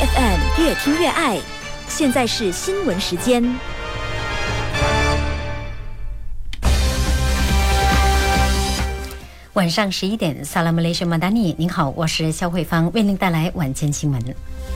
FM 越听越爱。现在是新闻时间。 晚上11点，萨拉姆雷什马达尼，您好，我是肖慧芳，为您带来晚间新闻。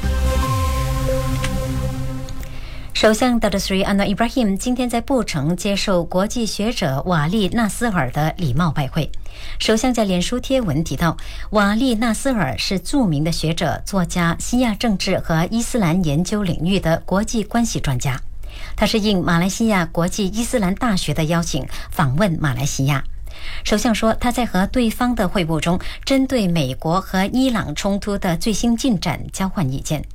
首相 Datuk Seri Anwar Ibrahim 今天在布城接受国际学者瓦利纳斯尔的礼貌拜会。首相在脸书贴文提到，瓦利纳斯尔是著名的学者、作家、西亚政治和伊斯兰研究领域的国际关系专家。他是应马来西亚国际伊斯兰大学的邀请访问马来西亚。首相说，他在和对方的会晤中，针对美国和伊朗冲突的最新进展交换意见。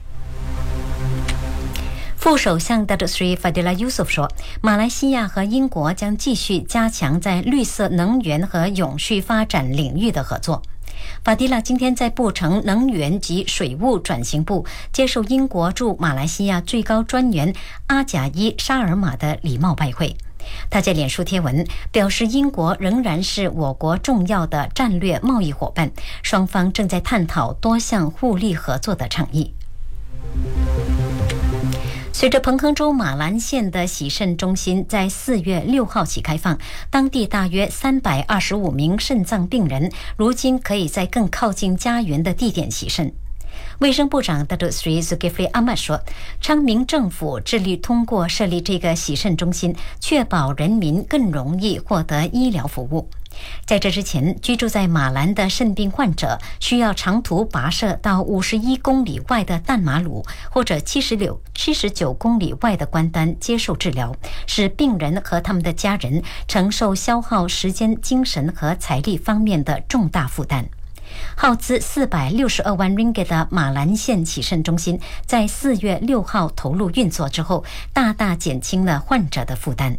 副首相 Datuk Seri Fadilah Yusof 说，马来西亚和英国将继续加强在绿色能源和永续发展领域的合作。法迪拉今天在布城能源及水务转型部接受英国驻马来西亚最高专员阿贾伊沙尔马的礼貌拜会。他在脸书贴文表示，英国仍然是我国重要的战略贸易伙伴，双方正在探讨多项互利合作的倡议。随着彭亨州马兰县的洗肾中心在4月6号起开放，当地大约325名肾脏病人如今可以在更靠近家园的地点洗肾。卫生部长 Datuk Seri Zulkifli Ahmad 说，昌明政府致力通过设立这个洗肾中心，确保人民更容易获得医疗服务。在这之前，居住在马兰的肾病患者需要长途跋涉到51公里外的淡马鲁或者79公里外的关丹接受治疗，使病人和他们的家人承受消耗时间、精神和财力方面的重大负担。耗资462万 ringgit 的马兰县洗肾中心在4月6号投入运作之后，大大减轻了患者的负担。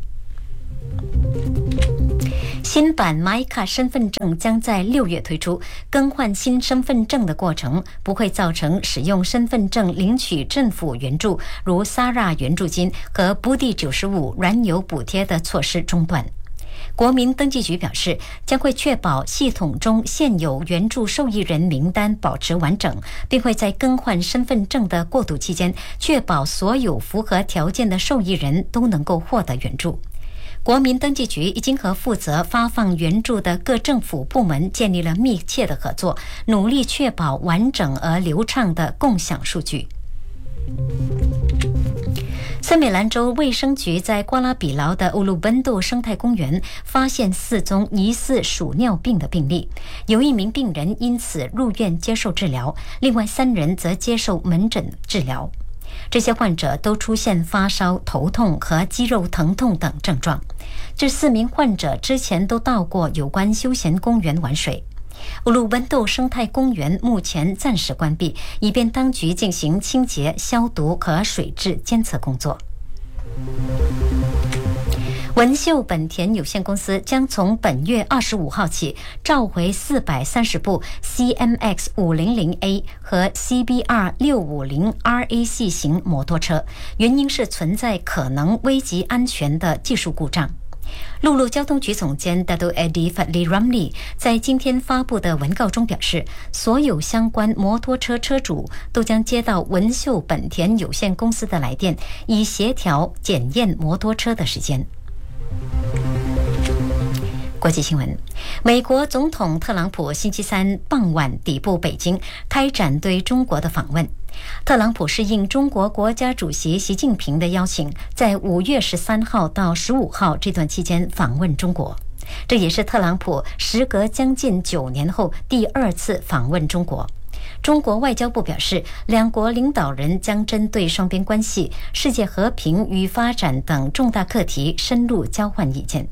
新版 MyCard 身份证将在6月推出，更换新身份证的过程不会造成使用身份证领取政府援助，如 SARA 援助金和 Budi 95燃油补贴的措施中断。国民登记局表示，将会确保系统中现有援助受益人名单保持完整，并会在更换身份证的过渡期间，确保所有符合条件的受益人都能够获得援助。国民登记局已经和负责发放援助的各政府部门建立了密切的合作，努力确保完整而流畅的共享数据。森美兰州卫生局在瓜拉比劳的乌鲁奔杜生态公园发现4宗疑似鼠尿病的病例，有1名病人因此入院接受治疗，另外3人则接受门诊治疗。这些患者都出现发烧、头痛和肌肉疼痛等症状。这4名患者之前都到过有关休闲公园玩水。乌鲁奔杜生态公园目前暂时关闭，以便当局进行清洁、消毒和水质监测工作。文秀本田有限公司将从本月25号起召回430部 CMX 500A 和 CBR 650 RAC 型摩托车，原因是存在可能危及安全的技术故障。陆路交通局总监 Dato' Eddie Fadli Ramli 在今天发布的文告中表示，所有相关摩托车车主都将接到文秀本田有限公司的来电，以协调检验摩托车的时间。国际新闻，美国总统特朗普星期三傍晚抵埗北京，开展对中国的访问。特朗普是应中国国家主席习近平的邀请，在5月13号到15号这段期间访问中国。这也是特朗普时隔将近9年后第2次访问中国。中国外交部表示，两国领导人将针对双边关系、世界和平与发展等重大课题深入交换意见。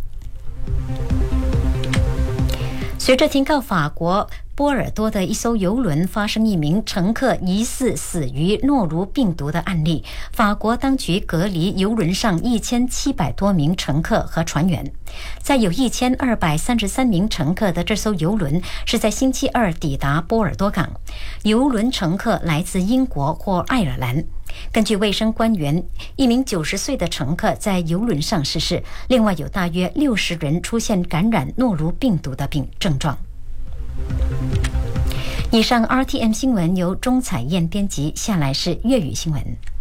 随着停靠法国波尔多的一艘邮轮发生1名乘客疑似死于诺如病毒的案例，法国当局隔离邮轮上1700多名乘客和船员。在有1233名乘客的这艘邮轮是在星期二抵达波尔多港，邮轮乘客来自英国或爱尔兰。根据卫生官员，1名90岁的乘客在邮轮上逝世，另外有大约60人出现感染诺如病毒的症状。 以上 RTM 新闻由钟彩燕编辑，下来是粤语新闻。